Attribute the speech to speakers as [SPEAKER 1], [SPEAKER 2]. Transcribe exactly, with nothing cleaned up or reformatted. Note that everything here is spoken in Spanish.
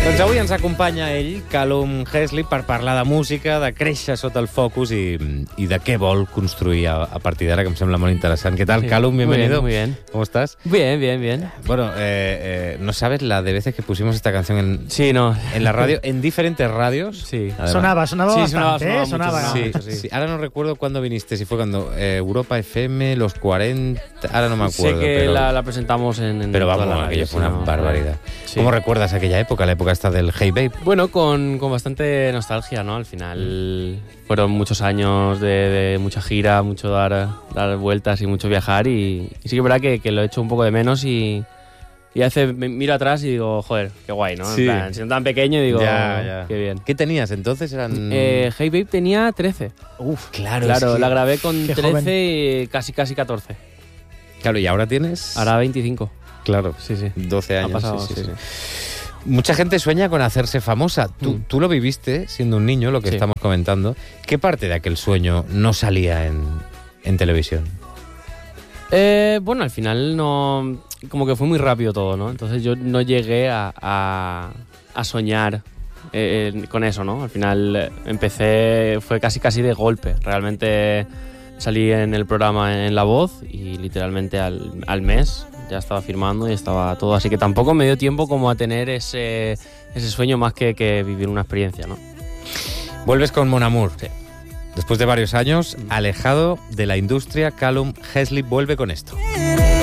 [SPEAKER 1] Doncs avui ens acompanya ell, Callum Hesley, per parlar de música, de créixer sota el focus i, y de qué vol construir a, a partir de ahora, que me sembla muy interesante. ¿Qué tal, sí. Callum? Bienvenido.
[SPEAKER 2] Muy bien, muy bien.
[SPEAKER 1] ¿Cómo estás?
[SPEAKER 2] Bien, bien, bien.
[SPEAKER 1] Bueno, eh, eh, no sabes la de veces que pusimos esta canción en,
[SPEAKER 2] sí, no.
[SPEAKER 1] en la radio, en diferentes radios.
[SPEAKER 2] Sí.
[SPEAKER 3] Además. Sonaba, sonaba
[SPEAKER 2] sí,
[SPEAKER 3] bastante,
[SPEAKER 2] sonaba,
[SPEAKER 3] ¿eh? Sonaba.
[SPEAKER 2] sonaba
[SPEAKER 1] sí,
[SPEAKER 2] mucho,
[SPEAKER 1] sí, sí. Ahora no recuerdo cuándo viniste, si fue cuando eh, Europa F M, los cuarenta, ahora no me acuerdo.
[SPEAKER 2] Sé que
[SPEAKER 1] pero,
[SPEAKER 2] la, la presentamos en, en
[SPEAKER 1] pero vamos,
[SPEAKER 2] toda la
[SPEAKER 1] aquello
[SPEAKER 2] radio,
[SPEAKER 1] fue una
[SPEAKER 2] no,
[SPEAKER 1] barbaridad.
[SPEAKER 2] Sí.
[SPEAKER 1] ¿Cómo recuerdas aquella época, la época esta del Hey Babe?
[SPEAKER 2] Bueno, con, con bastante nostalgia, ¿no? Al final fueron muchos años de, de mucha gira, mucho dar, dar vueltas y mucho viajar y, y sí que es verdad que, que lo he hecho un poco de menos y, y hace, me miro atrás y digo, joder, qué guay, ¿no?
[SPEAKER 1] Sí.
[SPEAKER 2] En plan, siendo tan pequeño y digo,
[SPEAKER 1] ya, ya.
[SPEAKER 2] qué bien.
[SPEAKER 1] ¿Qué tenías entonces? Eran...
[SPEAKER 2] Eh, Hey Babe tenía trece.
[SPEAKER 1] Uf, claro.
[SPEAKER 2] Claro,
[SPEAKER 1] es que...
[SPEAKER 2] la grabé con
[SPEAKER 3] Qué
[SPEAKER 2] trece
[SPEAKER 3] joven.
[SPEAKER 2] y casi, casi catorce.
[SPEAKER 1] Claro, ¿y ahora tienes?
[SPEAKER 2] Ahora veinticinco.
[SPEAKER 1] Claro,
[SPEAKER 2] Sí, sí.
[SPEAKER 1] doce años.
[SPEAKER 2] Ha pasado,
[SPEAKER 1] sí, sí,
[SPEAKER 2] sí,
[SPEAKER 1] sí.
[SPEAKER 2] sí.
[SPEAKER 1] Mucha gente sueña con hacerse famosa. Tú,
[SPEAKER 2] Mm.
[SPEAKER 1] tú lo viviste siendo un niño, lo que
[SPEAKER 2] Sí.
[SPEAKER 1] estamos comentando. ¿Qué parte de aquel sueño no salía en, en televisión?
[SPEAKER 2] Eh, bueno, al final no... Como que fue muy rápido todo, ¿no? Entonces yo no llegué a, a, a soñar eh, con eso, ¿no? Al final eh, empecé... Fue casi casi de golpe. Realmente salí en el programa en La Voz y literalmente al, al mes ya estaba firmando y estaba todo. Así que tampoco me dio tiempo como a tener ese, ese sueño más que, que vivir una experiencia, ¿no?
[SPEAKER 1] Vuelves con Mon Amour.
[SPEAKER 2] Sí.
[SPEAKER 1] Después de varios años, alejado de la industria, Callum Hesley vuelve con esto.